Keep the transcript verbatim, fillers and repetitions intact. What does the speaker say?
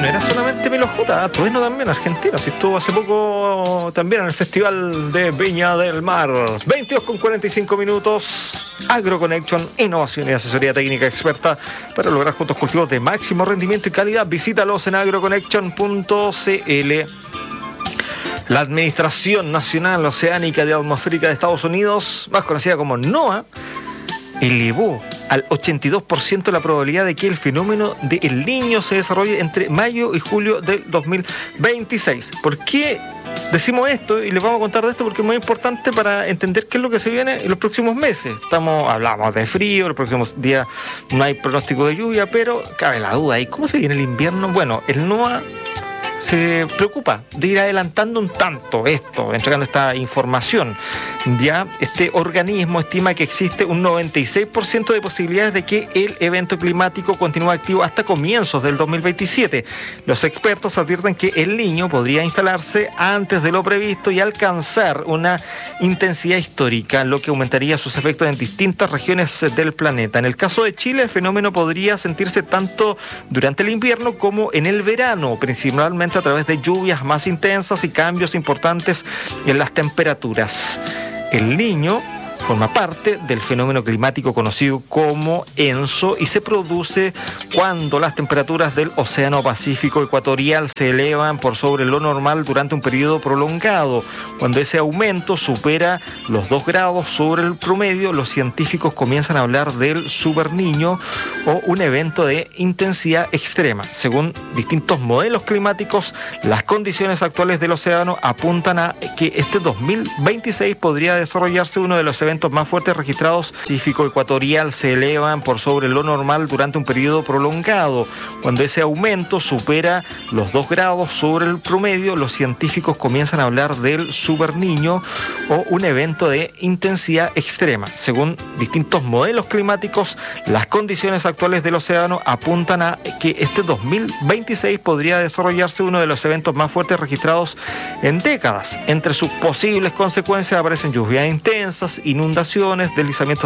era solamente Milo J, Trueno también, argentino. Si estuvo hace poco también en el Festival de Viña del Mar. veintidós con cuarenta y cinco minutos. AgroConnection, innovación y asesoría técnica experta para lograr juntos cultivos de máximo rendimiento y calidad. Visítalos en agroconnection punto c l. La Administración Nacional Oceánica y Atmosférica de Estados Unidos, más conocida como NOAA, elevó al ochenta y dos por ciento la probabilidad de que el fenómeno de El Niño se desarrolle entre mayo y julio del dos mil veintiséis. ¿Por qué decimos esto? Y les vamos a contar de esto porque es muy importante para entender qué es lo que se viene en los próximos meses. Estamos, hablamos de frío, los próximos días no hay pronóstico de lluvia, pero cabe la duda. ¿Y cómo se viene el invierno? Bueno, el NOAA se preocupa de ir adelantando un tanto esto, entregando esta información. Ya este organismo estima que existe un noventa y seis por ciento de posibilidades de que el evento climático continúe activo hasta comienzos del dos mil veintisiete. Los expertos advierten que El Niño podría instalarse antes de lo previsto y alcanzar una intensidad histórica, lo que aumentaría sus efectos en distintas regiones del planeta. En el caso de Chile, el fenómeno podría sentirse tanto durante el invierno como en el verano, principalmente a través de lluvias más intensas y cambios importantes en las temperaturas. El Niño forma parte del fenómeno climático conocido como ENSO y se produce cuando las temperaturas del Océano Pacífico ecuatorial se elevan por sobre lo normal durante un periodo prolongado. Cuando ese aumento supera los dos grados sobre el promedio, los científicos comienzan a hablar del superniño o un evento de intensidad extrema. Según distintos modelos climáticos, las condiciones actuales del océano apuntan a que este dos mil veintiséis podría desarrollarse uno de los eventos más fuertes registrados. El Pacífico ecuatorial se elevan por sobre lo normal durante un periodo prolongado. Cuando ese aumento supera los dos grados sobre el promedio, los científicos comienzan a hablar del superniño o un evento de intensidad extrema. Según distintos modelos climáticos, las condiciones actuales del océano apuntan a que este dos mil veintiséis podría desarrollarse uno de los eventos más fuertes registrados en décadas. Entre sus posibles consecuencias aparecen lluvias intensas, inundaciones, deslizamientos